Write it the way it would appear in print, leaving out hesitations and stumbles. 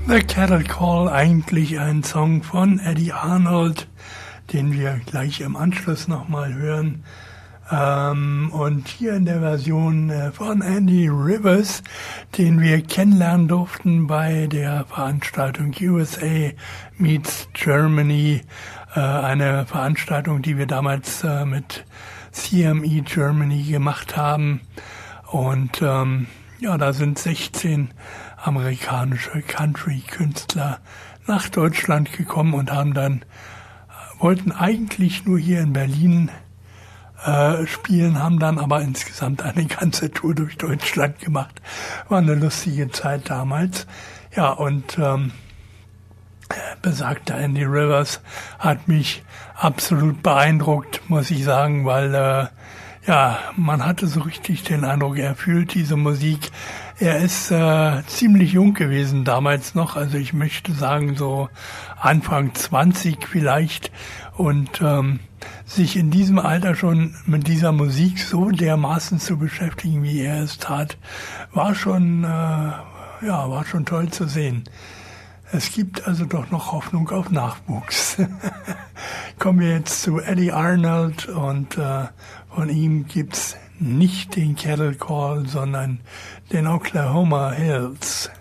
The Cattle Call, eigentlich ein Song von Eddie Arnold, den wir gleich im Anschluss nochmal hören. Und hier in der Version von Andy Rivers, den wir kennenlernen durften bei der Veranstaltung USA Meets Germany, eine Veranstaltung, die wir damals mit CME Germany gemacht haben. Und da sind 16 amerikanische Country-Künstler nach Deutschland gekommen und wollten eigentlich nur hier in Berlin spielen, haben dann aber insgesamt eine ganze Tour durch Deutschland gemacht. War eine lustige Zeit damals. Ja, und besagter Andy Rivers hat mich absolut beeindruckt, muss ich sagen, weil man hatte so richtig den Eindruck, er fühlt diese Musik. Er ist ziemlich jung gewesen damals noch, also ich möchte sagen so Anfang 20 vielleicht, und sich in diesem Alter schon mit dieser Musik so dermaßen zu beschäftigen, wie er es tat, war schon toll zu sehen. Es gibt also doch noch Hoffnung auf Nachwuchs. Kommen wir jetzt zu Eddie Arnold, und von ihm gibt's nicht den Cattle Call, sondern den Oklahoma Hills.